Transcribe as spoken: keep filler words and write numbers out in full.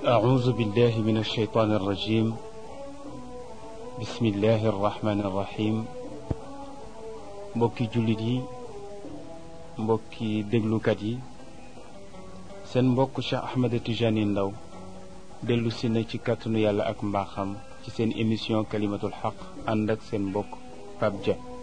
أعوذ بالله من الشيطان الرجيم. بسم الله الرحمن الرحيم. mbokki jullit yi, mbokki déglukat yi, seen mbokk Cheikh Ahmed Tidiane Ndao dellu si na ci kàttanu yàlla ak mbaaxam ci seen émission kalimatul xaq ànd ak seen mbokk Pape Dia.